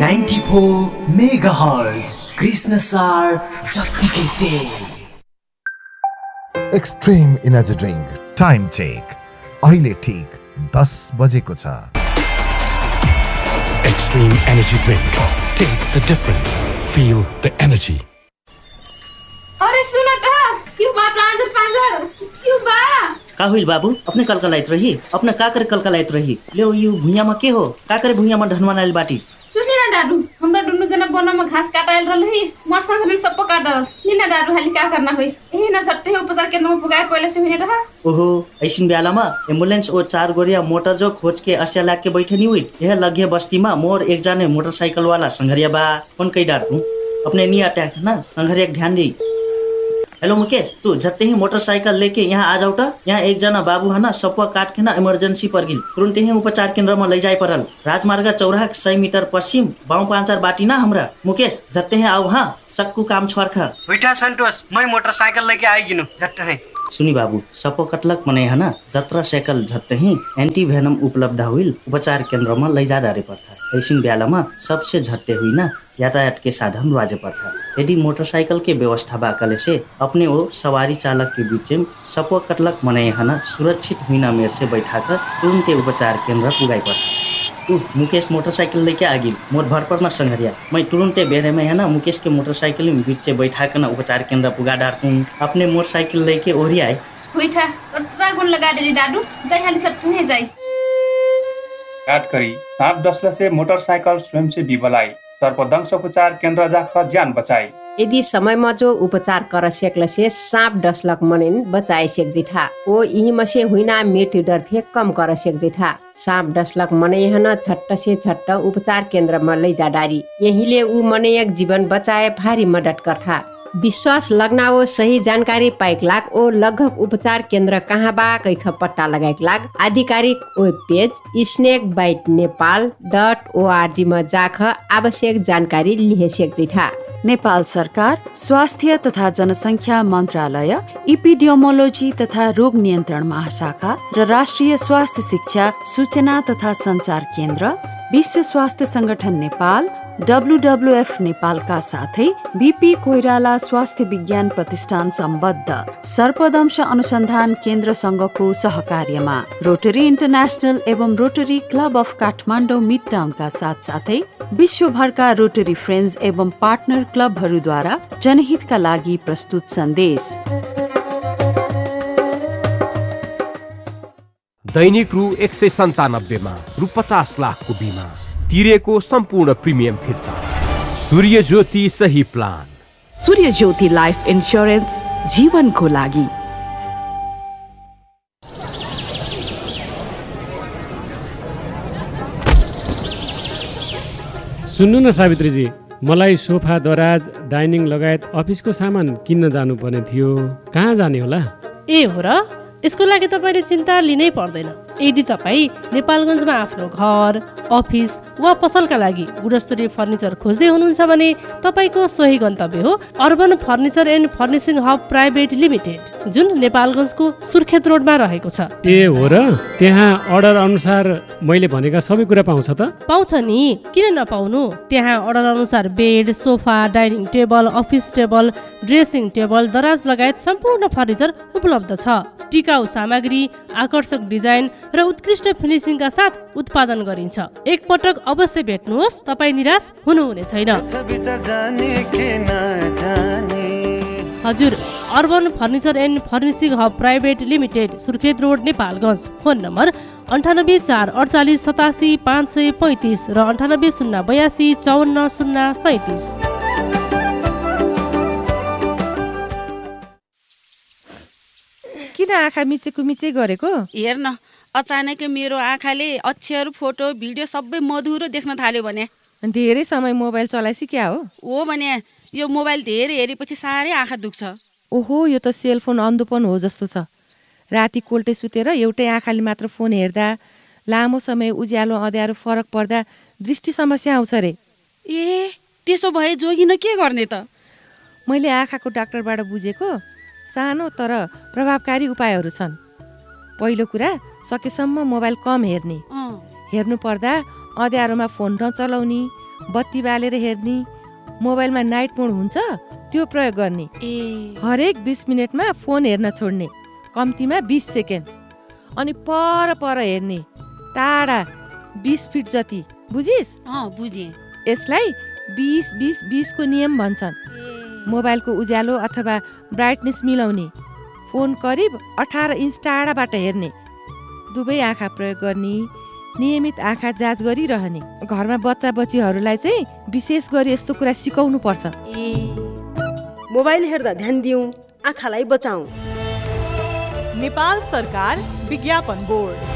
94 megahertz Krishna सार जत्तिकै तेज। Extreme energy drink time check अहिले ठीक 10 बजेको छ। Extreme energy drink. Taste the difference. Feel the energy. अरे सुन त, क्यों बात अंदर पांजर क्यों बा? का हुई बाबू? अपने कलकलाइत रही, अपने का करे कलकलाइत रही। ले यू भुइया में के हो? का करे भुइया में ढनवानाइल बाटी? सुनि ना दादू, हमरा दुनु जना बन में घास काटाइल रहलही, मर्सा हमें सब काट डाल। नि ना दादू हाली का करना होई? एही ना झट्टे उपचार केन्द्र में पुगाए पहले से हुने रहा। ओहो, ऐसिन बेला में एम्बुलेंस ओ 4 गोरिया मोटर जो खोज के अस्या लाग के बैठे नहीं हुई। यह लगे बस्ती में मोर एक जाने मोटरसाइकिल वाला संघरिया बा कौन कई डार तू अपने नहीं अटैक ना संघरिया ध्यान दी। हेलो मुकेश, तू झट्टे ही मोटरसाइकिल लेके यहाँ आ जाऊ त। यहाँ एक जना बाबू है ना सपुआ काट के ना इमरजेंसी पर गिल, तुरंत ही उपचार केंद्र में ले जाए परल। राजमार्ग चौराहा 100 मीटर पश्चिम बाऊ पांचार बाटी ना हमरा। मुकेश झट्टे ही आओ, हाँ सक्कू काम छोड़खा बैठा संतोष, मैं मोटरसाइकिल लेके आएगिनु झट्टे ही। सुनी बाबू, सपो कटलक मने है ना जत्रा साइकिल झट्टे ही एंटी वेनम उपलब्ध हुई उपचार केंद्र में ले जा डारे पर्था। ऐसिन बेला में सबसे झट्टे हुई ना यातायात के साधन बाजे पर्था। यदि मोटरसाइकिल के व्यवस्था बाकले से अपने वो सवारी चालक के बीच में सपो कटलक मने है ना सुरक्षित हुई ना मेर से बैठा कर तुरंत उपचार केंद्र पुगाई पर्था। मुकेश मोटरसाइकिल लेके आगी मोर भर पर ना संघरिया, मैं तुरंते बेरे में है ना मुकेश के मोटरसाइकिल में बीच से बैठा कर ना उपचार केंद्र पुगा डारतूँ। अपने मोटरसाइकिल लेके ओरी आए बैठा और गुण लगा दे दादू, जाई हाली सब तुहे जाई। काट करी सांप डसला से मोटरसाइकिल स्वयं से बिबलाई सर्पदंश उपचार केंद्र जाकर जान बचाई। यदि समय में जो उपचार कर सकल से सांप डसलक मनिन बचाए सेक जिठा ओ यही में से हुईना मृत्यु दर फे कम कर सेक जिठा। सांप डसलक मने हन झट्ट से झट्ट उपचार केंद्र में ले जा डारी, यहीले ऊ मने एक जीवन बचाए भारी मदद करथा। विश्वास लगना ओ सही जानकारी पाइक लाग ओ लगभग उपचार केंद्र कहाँ बा कैख पट्टा लगाइक लाग आधिकारिक वेब पेज snakebitenepal.org में जाख आवश्यक जानकारी लिहे सेक जिठा। नेपाल सरकार स्वास्थ्य तथा जनसंख्या मन्त्रालय, इपिडियोमोलोजी तथा रोग नियन्त्रण महाशाखा र राष्ट्रिय स्वास्थ्य शिक्षा सूचना तथा संचार केन्द्र, विश्व स्वास्थ्य संगठन नेपाल, WWF नेपालका साथै बीपी कोइराला स्वास्थ्य विज्ञान प्रतिष्ठान सम्बद्ध सर्पदंश अनुसन्धान केन्द्र संघको सहकार्यमा रोटरी इन्टरनेशनल एवं rotary club of Kathmandu mid टाउनका साथसाथै विश्वभरका रोटरी फ्रेन्ड्स एवं पार्टनर क्लबहरूद्वारा जनहितका लागि प्रस्तुत सन्देश। दैनिक रु 197 मा रु 50 लाखको बिमा तिरेको सम्पूर्ण प्रिमियम फिर्ता। सूर्य ज्योति सही प्लान। सूर्य ज्योति लाइफ इन्स्योरेन्स जीवनको लागि। सुन्नु न सावित्रीजी, मलाई सोफा दराज डाइनिङ लगायत अफिसको सामान किन्न जानुपर्ने थियो, कहाँ जाने होला? ए हो र, यसको लागि तपाईले चिन्ता लिनै पर्दैन। यदि तपाईँ नेपालगञ्जमा आफ्नो घर, अफिस वा पसलका लागि गुणस्तरीय फर्निचर खोज्दै हुनुहुन्छ भने तपाईँको सही गन्तव्य हो urban furniture and furnishing hub private limited, जुन नेपालगञ्जको सुर्खेत रोडमा रहेको छ। ए हो र, त्यहाँ अर्डर अनुसार मैले भनेका सबै कुरा पाउँछ त? पाउँछ नि, किन नपाउनु। त्यहाँ अर्डर अनुसार bed, sofa, dining table, office table, dressing table, दराज लगायत सम्पूर्ण फर्निचर उपलब्ध छ। टिकाउ सामग्री, आकर्षक डिजाइन र उत्कृष्ट फिनिसिङका साथ उत्पादन गरिन्छ। एक पटक अवश्य भेट्नुहोस्, तपाईँ निराश हुनुहुने छैन। हजुर, urban furniture and furnishing hub private limited, Surkhet road, Nepalgunj. Phone number 9844878535 र 9802854037। किन आँखा मिचेको मिचे गरेको? हेर्न, अचानक मेरो आँखाले अक्षर, फोटो, भिडियो सबै मधुरो देख्न थाल्यो भने। धेरै समय मोबाइल चलाइसी क्या हो? ओ भने यो मोबाइल धेरै हेरेपछि साह्रै आँखा दुख्छ। ओहो, यो त सेलफोन अन्धोपन हो जस्तो छ। राति कोल्टे सुतेर एउटै आँखाले मात्र फोन हेर्दा लामो समय उज्यालो अँध्यारो फरक पर्दा दृष्टि समस्या आउँछ रे। ए, त्यसो भए जोगिन के गर्ने त? मैले आँखाको डाक्टरबाट बुझेको सानो तर प्रभावकारी उपायहरू छन्। पहिलो कुरा, सकेसम्म मोबाइल कम हेर्ने। हेर्नु पर्दा अँध्यारोमा फोन नचलाउने, बत्ती बालेर हेर्ने, मोबाइलमा नाइट मोड हुन्छ त्यो प्रयोग गर्ने, हरेक 20 मिनटमा फोन हेर्न छोड्ने, कम्तीमा 20 सेकेन्ड, अनि पर हेर्ने, टाढा 20 फिट जति, बुझिस्? बुझेँ। यसलाई 20-20-20 को नियम भन्छन्। मोबाइलको उज्यालो अथवा ब्राइटनेस मिलाउने, फोन करिब 18 इन्च टाढाबाट हेर्ने, दुवै आँखा प्रयोग गर्ने, नियमित आँखा जाँच गरिरहने। घरमा बच्चा बच्चीहरूलाई चाहिँ विशेष गरी यस्तो कुरा सिकाउनु पर्छ। मोबाइल हेर्दा ध्यान दिउँ, आँखालाई बचाउँ। नेपाल सरकार विज्ञापन बोर्ड।